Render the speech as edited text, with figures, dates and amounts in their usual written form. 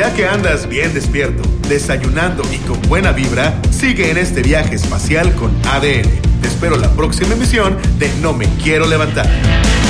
Ya que andas bien despierto, desayunando y con buena vibra, sigue en este viaje espacial con ADN. Te espero la próxima emisión de No Me Quiero Levantar.